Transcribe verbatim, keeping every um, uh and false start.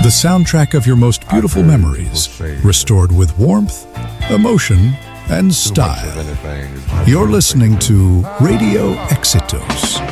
the soundtrack of your most beautiful memories, restored with warmth, emotion, and style. You're listening to Radio Exitos.